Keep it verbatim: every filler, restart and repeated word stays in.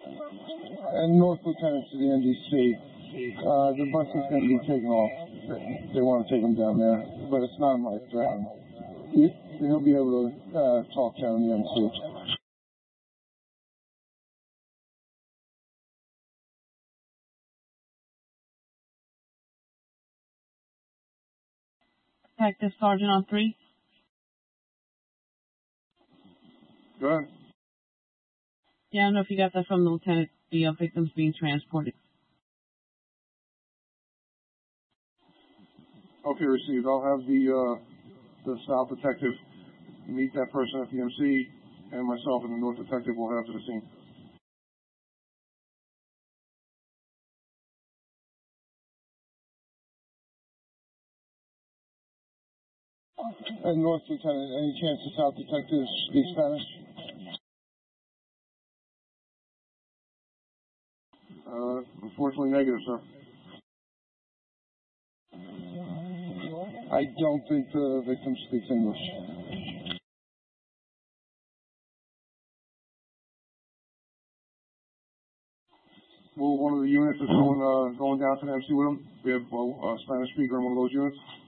And North Lieutenant to the N D C. Uh, the bus is going to be taken off. They want to take him down there, but it's not life threatening. He'll be able to uh, talk down the M C. Detective Sergeant on three. Go ahead. Yeah, I don't know if you got that from the lieutenant. The uh, victim's being transported. Okay, received. I'll have the uh, the South detective meet that person at the M C, and myself and the North detective will head to the scene. And North Lieutenant, any chance the South detectives speak Spanish? Uh, unfortunately negative, sir. I don't think the victim speaks English. Well, one of the units is going, uh, going down to the M C with him. We have well, a Spanish speaker in one of those units.